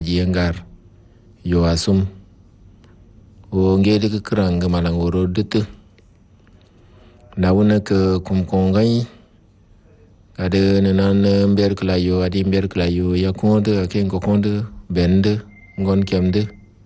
jiengar yo asum o ngede ke krang malang oro dete na wona ke kumkongai ade nan mber klayo adi mber klayo ya konde aken ko konde bende ngon kemde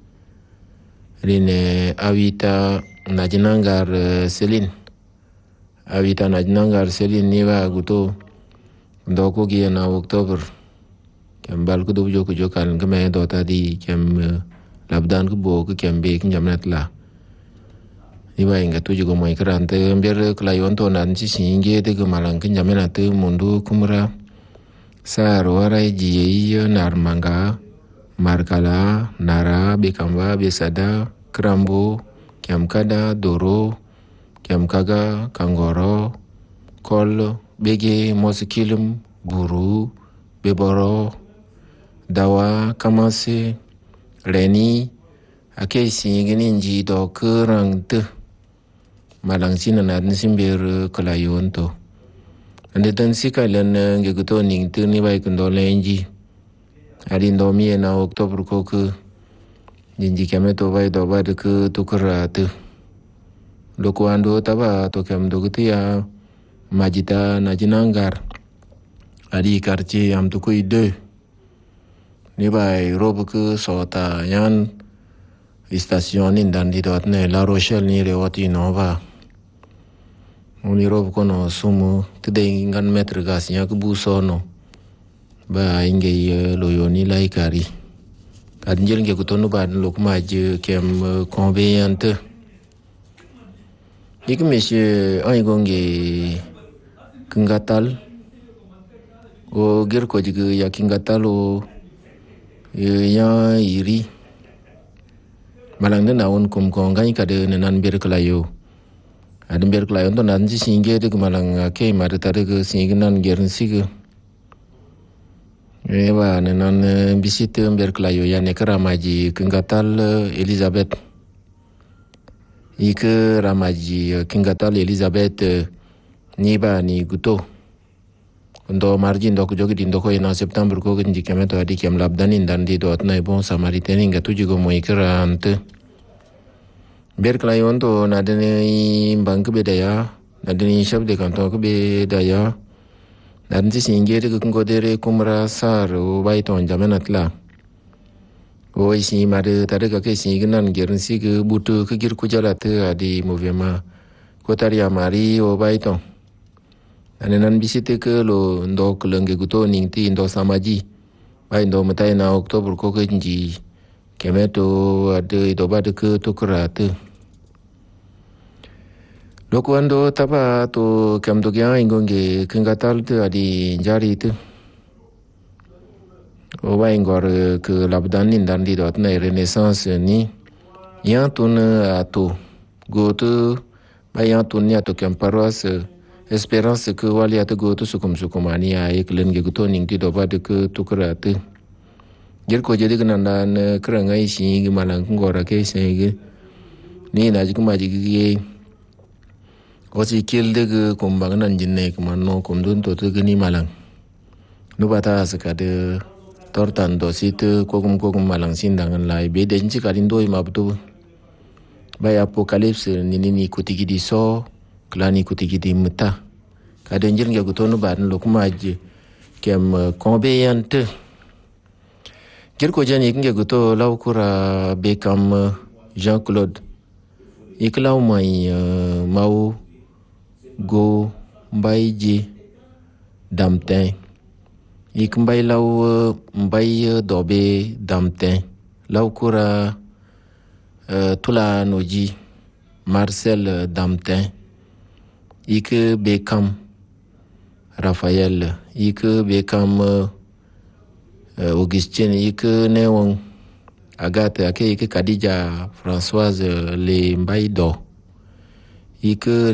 rine awita najinangar selin awita najinangar selin ni wa guto ndoko gi na oktober kembal ko do joko jokan ngame do tadi kem labdan ko bo ko kembe kin jamnat la ni ba inga tuju go moy krante mber klayon to nan ci singe de go malang kin jamnat mundu kumra saro warai ji nar manga markala nara bekamba besada krambo kiamkada doro kiamkaga kangoro kol bege mosikilum buru beboro dawa kamase reni ake singini nji do kurang te malang sina na nsimber kalayon to ande tan sikalen ngeguto ning te ni bai kundo lenji ari ndo mi na oktober ko ku jinji kame to bai do ba de ku tukura te loko ando taba to kam do ya majita na jinangar ari quartier am to kuy 2 ni bai rob ku sota yan station in dan di dot ne La Rochelle ni rewati nova oni rob kono sumu tede ngan metre gas nya ku busono ba inge loyoni lai kari kadinjel nge kutono ba lok maje kem conveyante ik monsieur ay gonge kingatal o gir ko jigu ya kingatal o ya iri malang na on kum ko ngai kade nan ber klayo adem ber klayo to nan ji singe de malang ke mar tare ke singe nan gerin sig ewa nan bisite ber klayo ya ne kramaji kingatal Elizabeth ike ramaji kingatal Elizabeth ni ba ni guto ndo margin do ko jogi dindo ko en septembre ko ngi kemeto adi kem labdanin dan di dot na bon samaritain nga tuji go moy krante ber klayon to na deni bank bedaya na deni chef de canton ko bedaya na deni singere ko ngodere kumra sar o baiton jamenatla o isi mare tare ka ke singinan gerin sig butu ke gir ku jalate adi mouvement ko taria mari o baiton anenan bisite ke lo ndo klenge guto ningti ndo samaji bai ndo matai na oktober ko ke nji kemeto ade do bad ke to krate loko ando taba to kamdo gya ingonge kingatal te adi jari te o bai ngor ke labdan nin dan di dot na renaissance ni ya tun ato goto bai ya tun ya to kemparos Espérance que wali ata go to sukumani ya eklen ge to ning ti do ba de ke to krate ger ko je de nan kranga isi gi malang ngora ke se ge ni na ji kuma ji ge o si kil de ge kumbang nan jinne kuma no kum dun to ni malang no bata sa ka de tortan do si te ko kum malang sindangan lai be de ji ka din do ma bu ba apocalypse ni kutigi di so klani kutigi di muta kadang nge gutono ban lokmaje kem conveyante ger ko jani nge guto laukura bekam Jean-Claude iklaw mai mau go mbaiji damten ikmbay law mbay dobe damten laukura tula noji Marcel damten ike bekam Raphaël ike bekam Augustine ike newon Agathe ake ike Khadija Françoise le mbaydo ike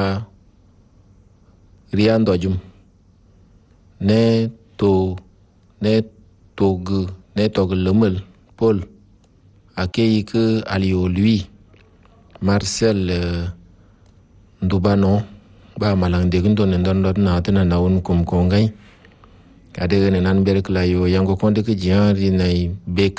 ria ndojum ne tog lemel Paul ake ike alio lui Marcel ndubano ba malang de gundo ne ndon na tana na won kum kongai ade ne nan berkla yo yango konde ke jian ri nai bek